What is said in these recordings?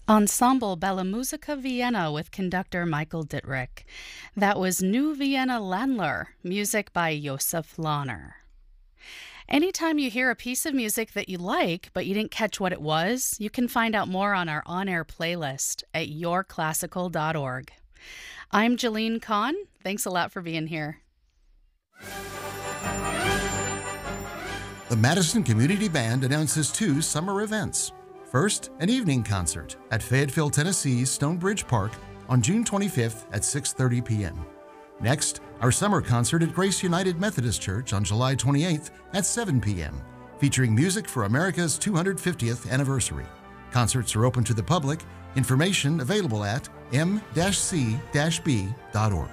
Ensemble Bella Musica Vienna with conductor Michael Dittrich. That was New Vienna Ländler, music by Josef Lahner. Anytime you hear a piece of music that you like, but you didn't catch what it was, you can find out more on our on-air playlist at yourclassical.org. I'm Jeline Kahn. Thanks a lot for being here. The Madison Community Band announces 2 summer events. First, an evening concert at Fayetteville, Tennessee's Stonebridge Park on June 25th at 6:30 p.m. Next, our summer concert at Grace United Methodist Church on July 28th at 7 p.m., featuring music for America's 250th anniversary. Concerts are open to the public. Information available at m-c-b.org.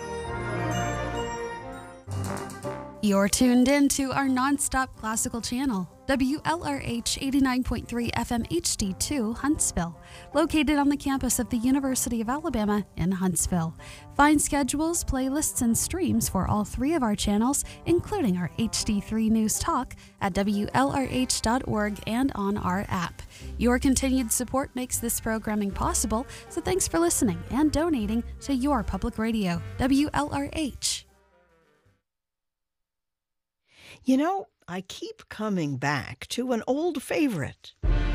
You're tuned in to our nonstop classical channel, WLRH 89.3 FM HD2 Huntsville, located on the campus of the University of Alabama in Huntsville. Find schedules, playlists, and streams for all 3 of our channels, including our HD3 News Talk, at WLRH.org and on our app. Your continued support makes this programming possible, so thanks for listening and donating to your public radio, WLRH. You know, I keep coming back to an old favorite.